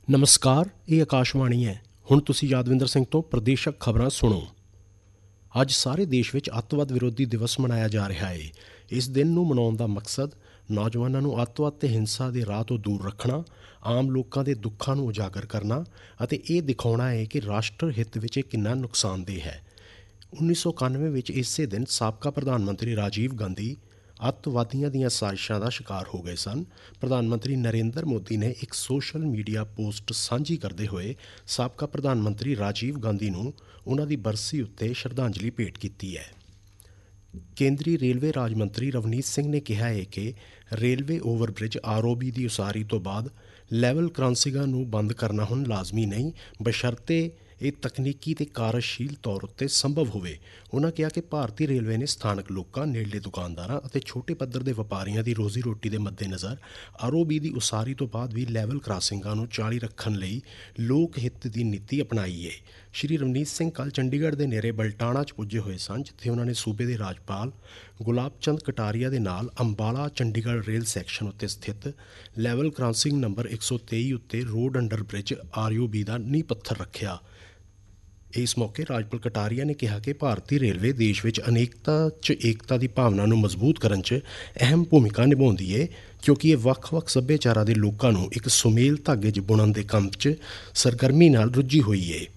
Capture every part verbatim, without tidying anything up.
ਨਮਸਕਾਰ, ਇਹ ਆਕਾਸ਼ਵਾਣੀ ਹੈ। ਹੁਣ ਤੁਸੀਂ ਯਾਦਵਿੰਦਰ ਸਿੰਘ ਤੋਂ ਪ੍ਰਦੇਸ਼ਕ ਖਬਰਾਂ ਸੁਣੋ। ਅੱਜ ਸਾਰੇ ਦੇਸ਼ ਵਿੱਚ ਅੱਤਵਾਦ ਵਿਰੋਧੀ ਦਿਵਸ ਮਨਾਇਆ ਜਾ ਰਿਹਾ ਹੈ। ਇਸ ਦਿਨ ਨੂੰ ਮਨਾਉਣ ਦਾ ਮਕਸਦ ਨੌਜਵਾਨਾਂ ਨੂੰ ਅੱਤਵਾਦ ਤੇ ਹਿੰਸਾ ਦੇ ਰਾਹ ਤੋਂ ਦੂਰ ਰੱਖਣਾ, ਆਮ ਲੋਕਾਂ ਦੇ ਦੁੱਖਾਂ ਨੂੰ ਉਜਾਗਰ ਕਰਨਾ ਅਤੇ ਇਹ ਦਿਖਾਉਣਾ ਹੈ ਕਿ ਰਾਸ਼ਟਰ ਹਿੱਤ ਵਿੱਚ ਇਹ ਕਿੰਨਾ ਨੁਕਸਾਨਦੇਹ ਹੈ। ਉੱਨੀ ਸੌ ਇਕਾਨਵੇਂ ਵਿੱਚ ਇਸੇ ਦਿਨ ਸਾਬਕਾ ਪ੍ਰਧਾਨ ਮੰਤਰੀ ਰਾਜੀਵ ਗਾਂਧੀ ਅੱਤਵਾਦੀਆਂ ਦੀਆਂ ਸਾਜ਼ਿਸ਼ਾਂ ਦਾ ਸ਼ਿਕਾਰ ਹੋ ਗਏ ਸਨ। ਪ੍ਰਧਾਨ ਮੰਤਰੀ ਨਰਿੰਦਰ ਮੋਦੀ ਨੇ ਇੱਕ ਸੋਸ਼ਲ ਮੀਡੀਆ ਪੋਸਟ ਸਾਂਝੀ ਕਰਦੇ ਹੋਏ ਸਾਬਕਾ ਪ੍ਰਧਾਨ ਮੰਤਰੀ ਰਾਜੀਵ ਗਾਂਧੀ ਨੂੰ ਉਹਨਾਂ ਦੀ ਬਰਸੀ ਉੱਤੇ ਸ਼ਰਧਾਂਜਲੀ ਭੇਟ ਕੀਤੀ ਹੈ। ਕੇਂਦਰੀ ਰੇਲਵੇ ਰਾਜ ਮੰਤਰੀ ਰਵਨੀਤ ਸਿੰਘ ਨੇ ਕਿਹਾ ਹੈ ਕਿ railway overbridge R O B ਦੀ ਉਸਾਰੀ ਤੋਂ ਬਾਅਦ ਲੈਵਲ ਕ੍ਰਾਸਿੰਗਾਂ ਨੂੰ ਬੰਦ ਕਰਨਾ ਹੁਣ ਲਾਜ਼ਮੀ ਨਹੀਂ, ਬਸ਼ਰਤੇ ਇਹ ਤਕਨੀਕੀ ਤੇ ਕਾਰਜਸ਼ੀਲ ਤੌਰ ਉੱਤੇ ਸੰਭਵ ਹੋਵੇ। ਉਹਨਾਂ ਕਿਹਾ ਕਿ ਭਾਰਤੀ ਰੇਲਵੇ ਨੇ ਸਥਾਨਕ ਲੋਕਾਂ, ਨੇੜਲੇ ਦੁਕਾਨਦਾਰਾਂ ਅਤੇ ਛੋਟੇ ਪੱਧਰ ਦੇ ਵਪਾਰੀਆਂ ਦੀ ਰੋਜ਼ੀ ਰੋਟੀ ਦੇ ਮੱਦੇਨਜ਼ਰ ਆਰ ਓ ਬੀ ਦੀ ਉਸਾਰੀ ਤੋਂ ਬਾਅਦ ਵੀ ਲੈਵਲ ਕ੍ਰਾਸਿੰਗਾਂ ਨੂੰ ਜਾਰੀ ਰੱਖਣ ਲਈ ਲੋਕ ਹਿੱਤ ਦੀ ਨੀਤੀ ਅਪਣਾਈ ਹੈ। ਸ਼੍ਰੀ ਰਵਨੀਤ ਸਿੰਘ ਕੱਲ੍ਹ ਚੰਡੀਗੜ੍ਹ ਦੇ ਨੇੜੇ ਬਲਟਾਣਾ 'ਚ ਪੁੱਜੇ ਹੋਏ ਸਨ, ਜਿੱਥੇ ਉਹਨਾਂ ਨੇ ਸੂਬੇ ਦੇ ਰਾਜਪਾਲ ਗੁਲਾਬ ਚੰਦ ਕਟਾਰੀਆ ਦੇ ਨਾਲ ਅੰਬਾਲਾ ਚੰਡੀਗੜ੍ਹ ਰੇਲ ਸੈਕਸ਼ਨ ਉੱਤੇ ਸਥਿਤ ਲੈਵਲ ਕ੍ਰਾਸਿੰਗ ਨੰਬਰ ਇੱਕ ਸੌ ਤੇਈ ਉੱਤੇ road under bridge R O B ਦਾ ਨੀਂਹ ਪੱਥਰ ਰੱਖਿਆ। ਇਸ ਮੌਕੇ ਰਾਜਪਾਲ ਕਟਾਰੀਆ ਨੇ ਕਿਹਾ ਕਿ ਭਾਰਤੀ ਰੇਲਵੇ ਦੇਸ਼ ਵਿੱਚ ਅਨੇਕਤਾ 'ਚ ਏਕਤਾ ਦੀ ਭਾਵਨਾ ਨੂੰ ਮਜ਼ਬੂਤ ਕਰਨ 'ਚ ਅਹਿਮ ਭੂਮਿਕਾ ਨਿਭਾਉਂਦੀ ਹੈ, ਕਿਉਂਕਿ ਇਹ ਵੱਖ-ਵੱਖ ਸੱਭਿਆਚਾਰਾਂ ਦੇ ਲੋਕਾਂ ਨੂੰ ਇੱਕ ਸੁਮੇਲ ਧਾਗੇ 'ਚ ਬੁਣਨ ਦੇ ਕੰਮ 'ਚ ਸਰਗਰਮੀ ਨਾਲ ਰੁੱਝੀ ਹੋਈ ਹੈ।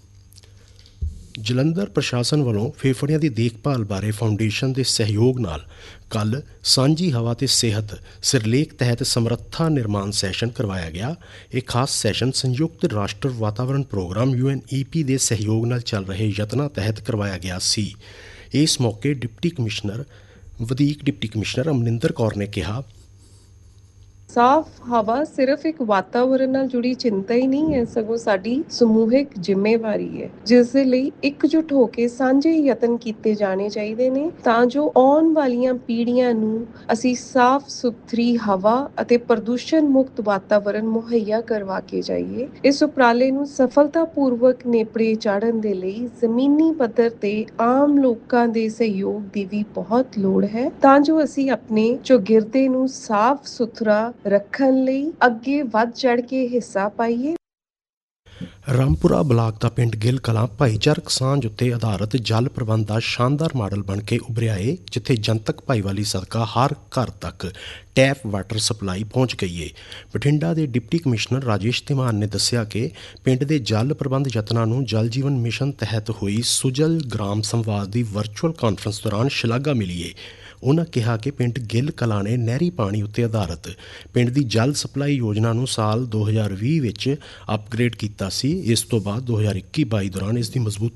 ਜਲੰਧਰ ਪ੍ਰਸ਼ਾਸਨ ਵੱਲੋਂ ਫੇਫੜਿਆਂ ਦੀ ਦੇਖਭਾਲ ਬਾਰੇ ਫਾਊਂਡੇਸ਼ਨ ਦੇ ਸਹਿਯੋਗ ਨਾਲ ਕੱਲ੍ਹ ਸਾਂਝੀ ਹਵਾ ਤੇ ਸਿਹਤ ਸਿਰਲੇਖ ਤਹਿਤ ਸਮਰੱਥਾ ਨਿਰਮਾਣ ਸੈਸ਼ਨ ਕਰਵਾਇਆ ਗਿਆ। ਇਹ ਖਾਸ ਸੈਸ਼ਨ ਸੰਯੁਕਤ ਰਾਸ਼ਟਰ ਵਾਤਾਵਰਣ ਪ੍ਰੋਗਰਾਮ ਯੂ ਐਨ ਈ ਪੀ ਦੇ ਸਹਿਯੋਗ ਨਾਲ ਚੱਲ ਰਹੇ ਯਤਨਾਂ ਤਹਿਤ ਕਰਵਾਇਆ ਗਿਆ ਸੀ। ਇਸ ਮੌਕੇ ਡਿਪਟੀ ਕਮਿਸ਼ਨਰ ਵਧੀਕ ਡਿਪਟੀ ਕਮਿਸ਼ਨਰ ਅਮਰਿੰਦਰ ਕੌਰ ਨੇ ਕਿਹਾ, ਸਾਫ਼ ਹਵਾ ਸਿਰਫ ਇੱਕ ਵਾਤਾਵਰਣ ਨਾਲ ਜੁੜੀ ਚਿੰਤਾ ਹੀ ਨਹੀਂ ਹੈ, ਸਗੋਂ ਸਾਡੀ ਸਮੂਹਿਕ ਜ਼ਿੰਮੇਵਾਰੀ ਹੈ, ਜਿਸ ਦੇ ਲਈ ਇਕਜੁੱਟ ਹੋ ਕੇ ਸਾਂਝੇ ਯਤਨ ਕੀਤੇ ਜਾਣੇ ਚਾਹੀਦੇ ਨੇ, ਤਾਂ ਜੋ ਆਉਣ ਵਾਲੀਆਂ ਪੀੜ੍ਹੀਆਂ ਨੂੰ ਅਸੀਂ ਸਾਫ਼ ਸੁਥਰੀ ਹਵਾ ਅਤੇ ਪ੍ਰਦੂਸ਼ਣ ਮੁਕਤ ਵਾਤਾਵਰਣ ਮੁਹੱਈਆ ਕਰਵਾ ਕੇ ਜਾਈਏ। ਇਸ ਉਪਰਾਲੇ ਨੂੰ ਸਫਲਤਾਪੂਰਵਕ ਨੇਪਰੇ ਚਾੜ੍ਹਨ ਦੇ ਲਈ ਜ਼ਮੀਨੀ ਪੱਧਰ ਤੇ ਆਮ ਲੋਕਾਂ ਦੇ ਸਹਿਯੋਗ ਦੀ ਵੀ ਬਹੁਤ ਲੋੜ ਹੈ, ਤਾਂ ਜੋ ਅਸੀਂ ਆਪਣੇ ਚੌਗਿਰਦੇ ਨੂੰ ਸਾਫ਼ ਸੁਥਰਾ ਰੱਖਣ ਲਈ ਅੱਗੇ ਵੱਧ ਚੜ੍ਹ ਕੇ ਹਿੱਸਾ ਪਾਈਏ। ਰਾਮਪੁਰਾ ਬਲਾਕ ਦਾ ਪਿੰਡ ਗਿੱਲ ਕਲਾਂ ਭਾਈਚਾਰਕ ਸਾਂਝ ਉੱਤੇ ਆਧਾਰਿਤ ਜਲ ਪ੍ਰਬੰਧ ਦਾ ਸ਼ਾਨਦਾਰ ਮਾਡਲ ਬਣ ਕੇ ਉਭਰਿਆ ਏ, ਜਿੱਥੇ ਜਨਤਕ ਭਾਈਵਾਲੀ ਸਦਕਾ ਹਰ ਘਰ ਤੱਕ ਟੈਪ ਵਾਟਰ ਸਪਲਾਈ ਪਹੁੰਚ ਗਈ ਏ। ਬਠਿੰਡਾ ਦੇ ਡਿਪਟੀ ਕਮਿਸ਼ਨਰ ਰਾਜੇਸ਼ ਧੀਮਾਨ ਨੇ ਦੱਸਿਆ ਕਿ ਪਿੰਡ ਦੇ ਜਲ ਪ੍ਰਬੰਧ ਯਤਨਾਂ ਨੂੰ ਜਲ ਜੀਵਨ ਮਿਸ਼ਨ ਤਹਿਤ ਹੋਈ ਸੁਜਲ ਗ੍ਰਾਮ ਸੰਵਾਦ ਦੀ ਵਰਚੁਅਲ ਕਾਨਫਰੰਸ ਦੌਰਾਨ ਸ਼ਲਾਘਾ ਮਿਲੀ ਏ। ਉਹਨਾਂ ਕਿਹਾ ਕਿ ਪਿੰਡ ਗਿੱਲ ਕਲਾਂ ਨੇ ਨਹਿਰੀ ਪਾਣੀ ਉੱਤੇ ਆਧਾਰਿਤ ਪਿੰਡ ਦੀ ਜਲ ਸਪਲਾਈ ਯੋਜਨਾ ਨੂੰ ਸਾਲ ਦੋ ਹਜ਼ਾਰ ਵੀਹ ਵਿੱਚ ਅਪਗ੍ਰੇਡ ਕੀਤਾ ਸੀ। ਇਸ ਤੋਂ ਬਾਅਦ ਦੋ ਹਜ਼ਾਰ ਇੱਕੀ ਬਾਈ ਦੌਰਾਨ ਇਸ ਦੀ ਮਜ਼ਬੂਤੀ